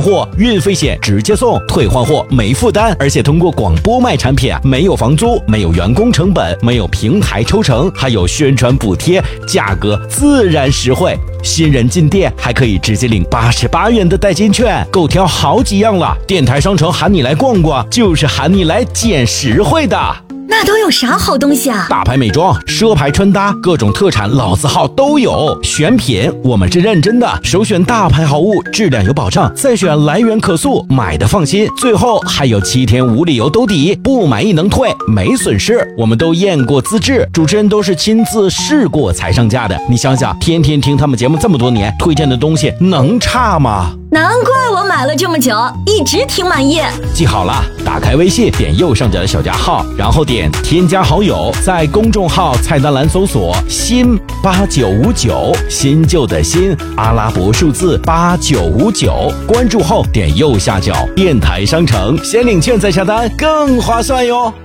货，运费险直接送，退换货没负担，而且通过广播卖产品没有房租，没有员工成本，没有平台抽成，还有宣传补贴，价格自然实惠。新人进店还可以直接领88元的代金券，够挑好几样了。电台商城喊你来逛逛，就是喊你来捡实惠的。 那都有啥好东西啊？ 大牌美妆、奢牌穿搭，各种特产老字号都有。选品我们是认真的，首选大牌好物，质量有保障，再选来源可溯，买的放心。最后还有7天无理由兜底，不满意能退，没损失。我们都验过资质，主持人都是亲自试过才上架的。你想想，天天听他们节目这么多年，推荐的东西能差吗？ 难怪我买了这么久，一直挺满意。 记好了，打开微信，点右上角的小加号，然后点添加好友，在公众号菜单栏搜索新8959，新旧的新，阿拉伯数字8959，关注后点右下角电台商城，先领券再下单更划算哟。